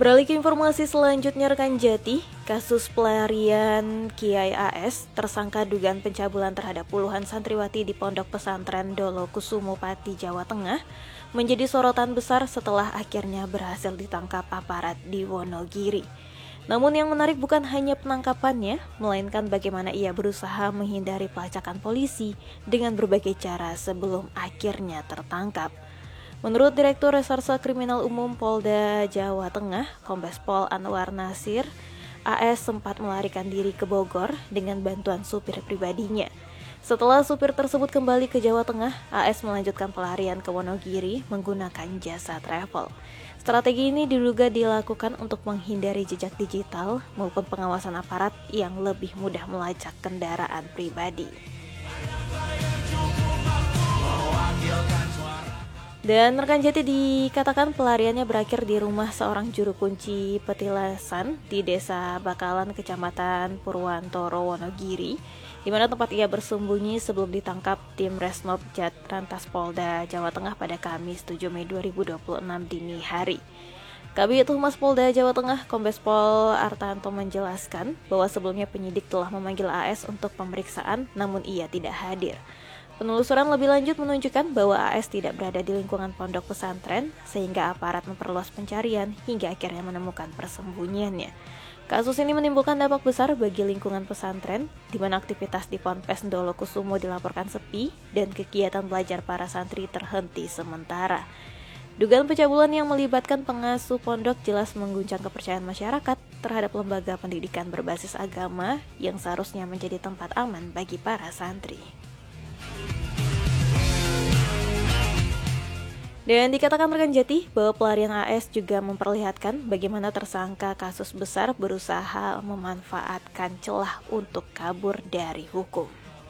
Beralih ke informasi selanjutnya, rekan Jati, kasus pelarian Kiai AS, tersangka dugaan pencabulan terhadap puluhan santriwati di Pondok Pesantren Dolokusumo Pati, Jawa Tengah, menjadi sorotan besar setelah akhirnya berhasil ditangkap aparat di Wonogiri. Namun yang menarik bukan hanya penangkapannya, melainkan bagaimana ia berusaha menghindari pelacakan polisi dengan berbagai cara sebelum akhirnya tertangkap. Menurut Direktur Reserse Kriminal Umum Polda Jawa Tengah, Kombes Pol Anwar Nasir, AS sempat melarikan diri ke Bogor dengan bantuan supir pribadinya. Setelah supir tersebut kembali ke Jawa Tengah, AS melanjutkan pelarian ke Wonogiri menggunakan jasa travel. Strategi ini diduga dilakukan untuk menghindari jejak digital maupun pengawasan aparat yang lebih mudah melacak kendaraan pribadi. Dan rekan Jati, dikatakan pelariannya berakhir di rumah seorang juru kunci petilasan di Desa Bakalan, Kecamatan Purwantoro, Wonogiri, di mana tempat ia bersembunyi sebelum ditangkap tim Resmob Jatrantas Polda Jawa Tengah pada Kamis 7 Mei 2026 dini hari. Kabid Humas Polda Jawa Tengah, Kombes Pol Artanto menjelaskan bahwa sebelumnya penyidik telah memanggil AS untuk pemeriksaan, namun ia tidak hadir. Penelusuran lebih lanjut menunjukkan bahwa AS tidak berada di lingkungan pondok pesantren, sehingga aparat memperluas pencarian hingga akhirnya menemukan persembunyiannya. Kasus ini menimbulkan dampak besar bagi lingkungan pesantren, di mana aktivitas di Ponpes Dolokusumo dilaporkan sepi dan kegiatan belajar para santri terhenti sementara. Dugaan pencabulan yang melibatkan pengasuh pondok jelas mengguncang kepercayaan masyarakat terhadap lembaga pendidikan berbasis agama yang seharusnya menjadi tempat aman bagi para santri. Dan dikatakan rekan Jati bahwa pelarian AS juga memperlihatkan bagaimana tersangka kasus besar berusaha memanfaatkan celah untuk kabur dari hukum.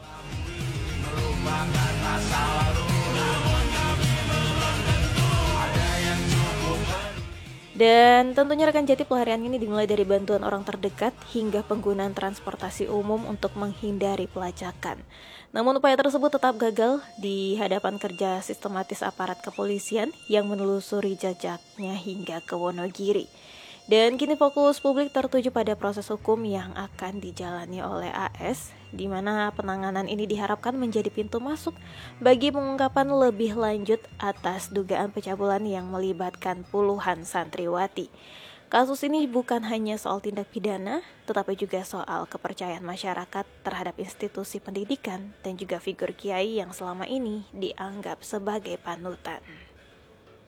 Dan tentunya rekan Jati, pelarian ini dimulai dari bantuan orang terdekat hingga penggunaan transportasi umum untuk menghindari pelacakan. Namun upaya tersebut tetap gagal di hadapan kerja sistematis aparat kepolisian yang menelusuri jejaknya hingga ke Wonogiri. Dan kini fokus publik tertuju pada proses hukum yang akan dijalani oleh AS, di mana penanganan ini diharapkan menjadi pintu masuk bagi pengungkapan lebih lanjut atas dugaan pencabulan yang melibatkan puluhan santriwati. Kasus ini bukan hanya soal tindak pidana, tetapi juga soal kepercayaan masyarakat terhadap institusi pendidikan dan juga figur kiai yang selama ini dianggap sebagai panutan.